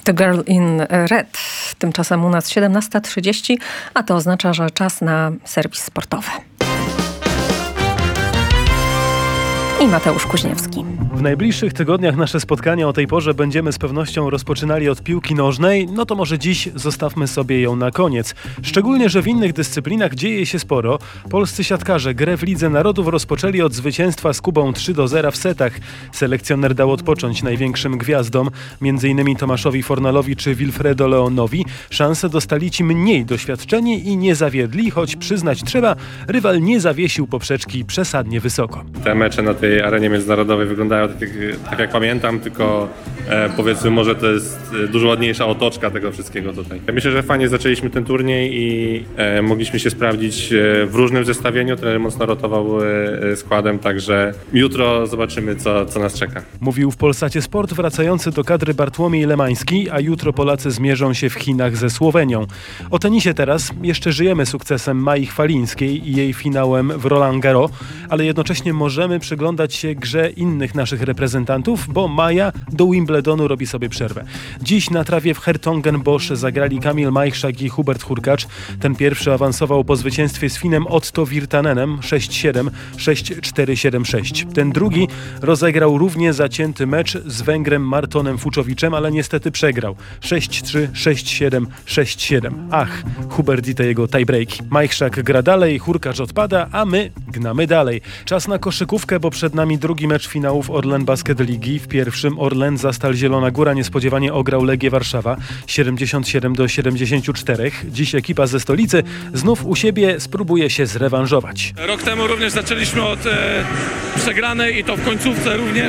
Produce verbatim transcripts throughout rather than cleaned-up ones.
The Girl in Red. Tymczasem u nas siedemnasta trzydzieści, a to oznacza, że czas na serwis sportowy. I Mateusz Kuźniewski. W najbliższych tygodniach nasze spotkania o tej porze będziemy z pewnością rozpoczynali od piłki nożnej, no to może dziś zostawmy sobie ją na koniec. Szczególnie, że w innych dyscyplinach dzieje się sporo. Polscy siatkarze grę w Lidze Narodów rozpoczęli od zwycięstwa z Kubą trzy do zera w setach. Selekcjoner dał odpocząć największym gwiazdom, między innymi Tomaszowi Fornalowi czy Wilfredo Leonowi. Szansę dostali ci mniej doświadczeni i nie zawiedli, choć przyznać trzeba, rywal nie zawiesił poprzeczki przesadnie wysoko. Te mecze na tej arenie międzynarodowej wyglądają tak, tak jak pamiętam, tylko e, powiedzmy może to jest dużo ładniejsza otoczka tego wszystkiego tutaj. Myślę, że fajnie zaczęliśmy ten turniej i e, mogliśmy się sprawdzić w różnym zestawieniu. Trener mocno rotował e, składem, także jutro zobaczymy, co, co nas czeka. Mówił w Polsacie Sport wracający do kadry Bartłomiej Lemański, a jutro Polacy zmierzą się w Chinach ze Słowenią. O tenisie teraz jeszcze żyjemy sukcesem Mai Chwalińskiej i jej finałem w Roland Garros, ale jednocześnie możemy przyglądać się grze innych naszych reprezentantów, bo Maja do Wimbledonu robi sobie przerwę. Dziś na trawie w Hertogenbosch zagrali Kamil Majchrzak i Hubert Hurkacz. Ten pierwszy awansował po zwycięstwie z Finem Otto Virtanenem sześć siedem, sześć cztery, siedem sześć. Ten drugi rozegrał równie zacięty mecz z Węgrem Martonem Fuczowiczem, ale niestety przegrał. sześć trzy, sześć siedem, sześć siedem. Ach, Hubert i te jego tiebreaki. Majchrzak gra dalej, Hurkacz odpada, a my gnamy dalej. Czas na koszykówkę, bo przed nami drugi mecz finałów Orlen Basket Ligi. W pierwszym Orlen Zastal Zielona Góra niespodziewanie ograł Legię Warszawa siedemdziesiąt siedem do siedemdziesięciu czterech. Dziś ekipa ze stolicy znów u siebie spróbuje się zrewanżować. Rok temu również zaczęliśmy od e, przegranej i to w końcówce również.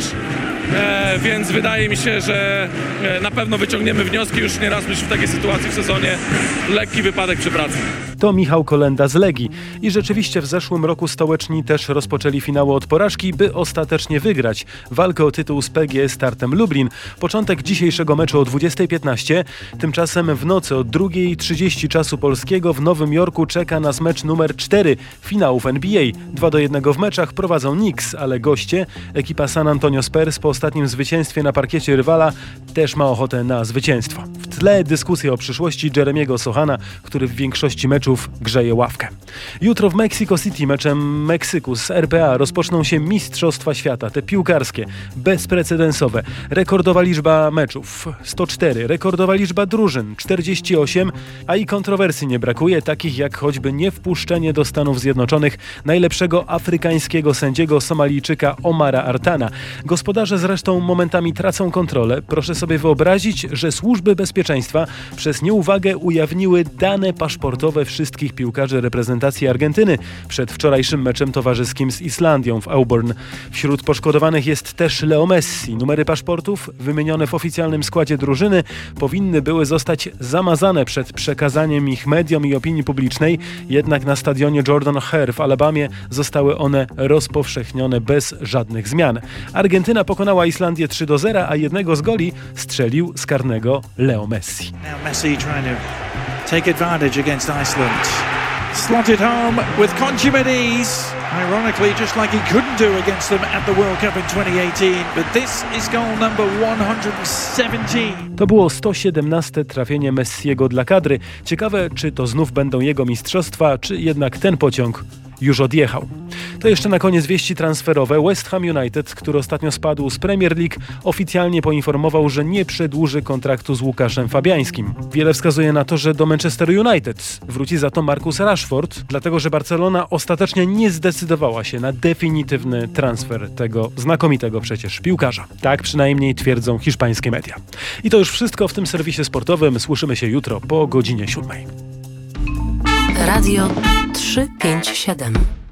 E, więc wydaje mi się, że e, na pewno wyciągniemy wnioski. Już nie raz byliśmy w takiej sytuacji w sezonie. Lekki wypadek przy pracy. To Michał Kolenda z Legii. I rzeczywiście w zeszłym roku stołeczni też rozpoczęli finały od porażki, by ostatecznie wygrać walkę o tytuł z P G S Startem Lublin. Początek dzisiejszego meczu o dwudziestej piętnaście. Tymczasem w nocy o drugiej trzydzieści czasu polskiego w Nowym Jorku czeka nas mecz numer cztery finałów N B A. dwa do jednego w meczach prowadzą Knicks, ale goście, ekipa San Antonio Spurs po ostatnim zwycięstwie na parkiecie rywala też ma ochotę na zwycięstwo. W tle dyskusja o przyszłości Jeremiego Sochana, który w większości meczów grzeje ławkę. Jutro w Mexico City meczem Meksyku z R P A rozpoczną się Mistrzostwa Świata, te piłkarskie, bezprecedensowe. Rekordowa liczba meczów sto cztery, rekordowa liczba drużyn czterdzieści osiem, a i kontrowersji nie brakuje, takich jak choćby niewpuszczenie do Stanów Zjednoczonych najlepszego afrykańskiego sędziego Somalijczyka Omara Artana. Gospodarze zresztą momentami tracą kontrolę. Proszę sobie wyobrazić, że służby bezpieczeństwa przez nieuwagę ujawniły dane paszportowe wszystkich piłkarzy reprezentacji Argentyny przed wczorajszym meczem towarzyskim z Islandią w Auburn. Wśród poszkodowanych jest też Leo Messi. Numery paszportów wymienione w oficjalnym składzie drużyny powinny były zostać zamazane przed przekazaniem ich mediom i opinii publicznej, jednak na stadionie Jordan Hare w Alabamie zostały one rozpowszechnione bez żadnych zmian. Argentyna pokonała Islandię trzy do zera, a jednego z goli strzelił z karnego Leo Messi. Now Messi trying to take advantage against Iceland. Slotted home with consummate ease. Ironically, just like he couldn't do against them at the World Cup in twenty eighteen. But this is goal number one hundred seventeen. To było sto siedemnaste trafienie Messiego dla kadry. Ciekawe, czy to znów będą jego mistrzostwa, czy jednak ten pociąg już odjechał. To jeszcze na koniec wieści transferowe. West Ham United, który ostatnio spadł z Premier League, oficjalnie poinformował, że nie przedłuży kontraktu z Łukaszem Fabiańskim. Wiele wskazuje na to, że do Manchester United wróci za to Marcus Rashford, dlatego że Barcelona ostatecznie nie zdecydowała się na definitywny transfer tego znakomitego przecież piłkarza. Tak przynajmniej twierdzą hiszpańskie media. I to już wszystko w tym serwisie sportowym. Słyszymy się jutro po godzinie siódmej. Radio trzysta pięćdziesiąt siedem.